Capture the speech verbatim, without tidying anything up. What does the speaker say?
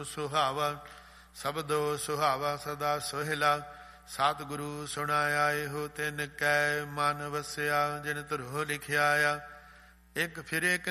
ਸੁਹਾਵਾ। ਸਬਦੋ ਸੁਹਾਵਾ ਸਦਾ ਸੋਹਿਲਾ, ਸਤਿਗੁਰੂ ਸੁਣਾਇਆ ਇਹੋ ਤਿਨ ਕੈ ਮਨ ਵਸਿਆ। ਜਿਨ ਧਰੋ ਲਿਖਿਆ ਆ, ਇੱਕ ਫਿਰੇ